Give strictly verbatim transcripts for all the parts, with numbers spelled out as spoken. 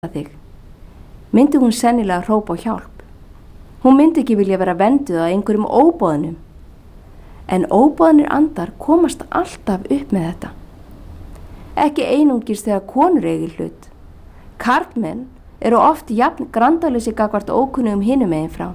þig, myndi hún sennilega hrópa á hjálp. Hún myndi ekki vilja vera venduð að einhverjum óboðnum. En óboðnir andar komast alltaf upp með þetta. Ekki einungis þegar konur eigi hlut. Karlmenn eru oft jafn grandalösi gagnvart ókunnugum hinum megin frá.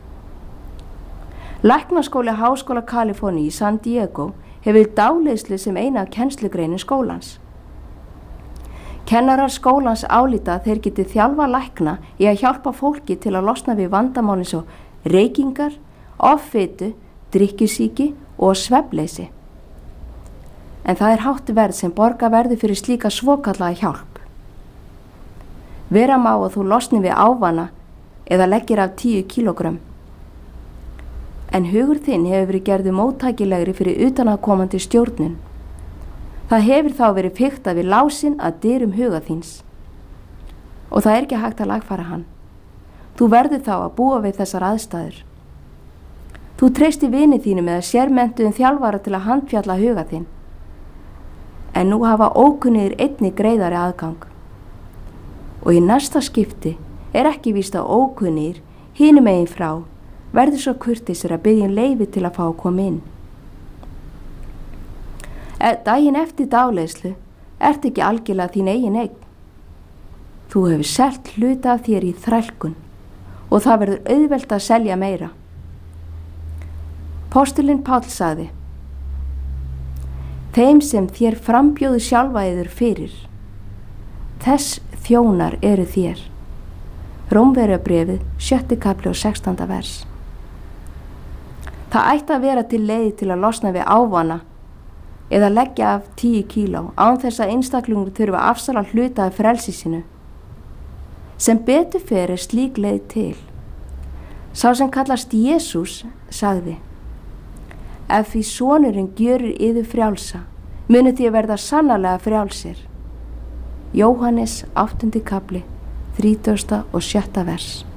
Læknaskóli Háskóla Kaliforníu í San Diego hefur dáleiðslu sem eina af kennslugreinin skólans. Kennarar skólans álíta að þeir geti þjálfa lækna í að hjálpa fólki til að losna við vandamál eins og reykingar, offitu, drykkjusýki og svefnleysi. En það er hátt verð sem borga verði fyrir slíka svokallaða hjálp. Vera má að þú losni við ávana eða leggir af tíu kílógrömm. En hugur þinn hefur verið gerðu móttækilegri fyrir utanaðkomandi stjórnun. Það hefur þá verið fiktað við lásinn að dyrum huga þíns. Og það er ekki hægt að lagfæra hann. Þú verður þá að búa við þessar aðstæður. Þú treysti vini þínum eða sérmenntuðum þjálfara til að handfjalla huga þinn. En nú hafa ókunnugir einnig greiðari aðgang. Og í næsta skipti er ekki víst að ókunnugir hinum megin frá verður svo kurteisir að biðja um leyfi til að fá að koma inn. Daginn eftir dáleiðslu ert ekki algjörlega þín eigin eign. Þú hefur selt hluta af þér í þrælkun og það verður auðvelt að selja meira. Postulinn Páll sagði: Þeim sem þér frambjóðu sjálfa yður fyrir, þess þjónar eru þér. Rómverjabréfið, sjötti kafli og sextánda vers. Það ætti að vera til leið til að losna við ávana eða leggja af tíu kíló án þess að einstaklingur þurfa að afsala hluta af frelsi sínu. Sem betur fer er slík leið til. Sá sem kallast Jesús sagði: Ef því sonurinn gjörir yður frjálsa, munu því að verða sannarlega frjálsir. Jóhannes áttunda kafli, þrítugasta og sjötta vers.